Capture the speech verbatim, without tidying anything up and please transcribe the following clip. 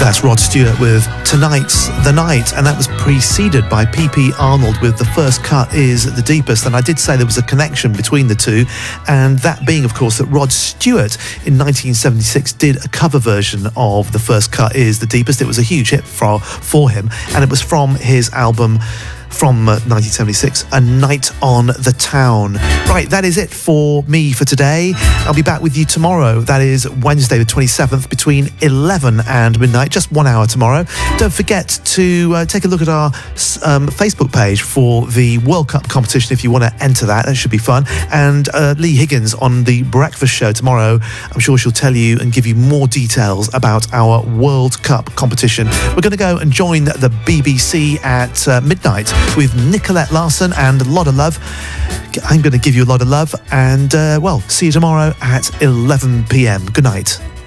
That's Rod Stewart with Tonight's the Night, and that was preceded by P P Arnold with The First Cut Is the Deepest. And I did say there was a connection between the two, and that being, of course, that Rod Stewart in nineteen seventy-six did a cover version of The First Cut Is the Deepest. It was a huge hit for, for him, and it was from his album from uh, nineteen seventy-six, A Night on the Town. Right, that is it for me for today. I'll be back with you tomorrow. That is Wednesday the twenty-seventh between eleven and midnight, just one hour tomorrow. Don't forget to uh, take a look at our um, Facebook page for the World Cup competition if you want to enter that. That should be fun. And uh, Lee Higgins on The Breakfast Show tomorrow, I'm sure she'll tell you and give you more details about our World Cup competition. We're going to go and join the B B C at uh, midnight with Nicolette Larson and a lot of love. I'm going to give you a lot of love, and uh, well, see you tomorrow at eleven p m. Good night.